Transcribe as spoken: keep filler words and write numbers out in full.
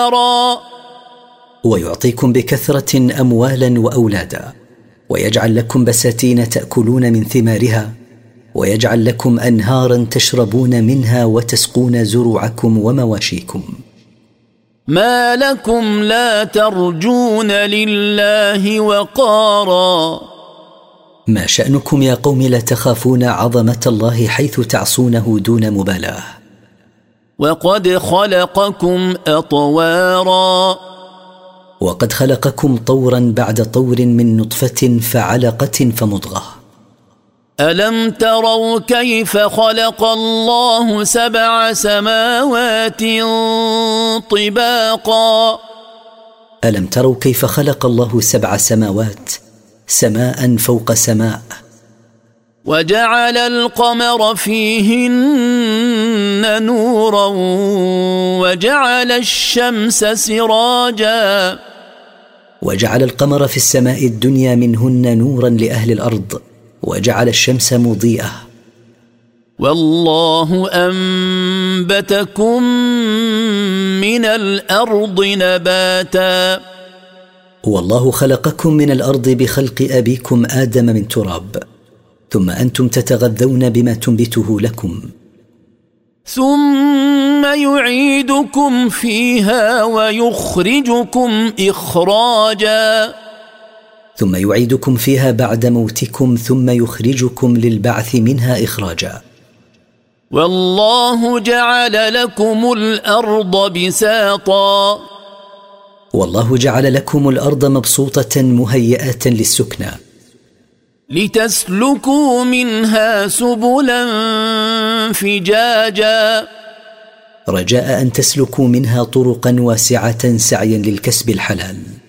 ثمرا ويعطيكم بكثرة أموالا وأولادا، ويجعل لكم بساتين تأكلون من ثمارها، ويجعل لكم أنهارا تشربون منها وتسقون زروعكم ومواشيكم. ما لكم لا ترجون لله وقارا ما شأنكم يا قوم لا تخافون عظمة الله حيث تعصونه دون مبالاة؟ وقد خلقكم أطوارا وقد خلقكم طورا بعد طور من نطفة فعلقة فمضغة. ألم تروا كيف خلق الله سبع سماوات طباقا ألم تروا كيف خلق الله سبع سماوات سماء فوق سماء، وجعل القمر فيهن نورا وجعل الشمس سراجا وجعل القمر في السماء الدنيا منهن نورا لأهل الأرض، وجعل الشمس مضيئة. والله أنبتكم من الأرض نباتا والله خلقكم من الأرض بخلق أبيكم آدم من تراب، ثم أنتم تتغذون بما تنبته لكم، ثم يعيدكم فيها ويخرجكم إخراجا ثم يعيدكم فيها بعد موتكم، ثم يخرجكم للبعث منها إخراجا. والله جعل لكم الأرض بساطا والله جعل لكم الأرض مبسوطة مهيئة للسكنى، لتسلكوا منها سبلا فجاجا رجاء أن تسلكوا منها طرقا واسعة سعيا للكسب الحلال.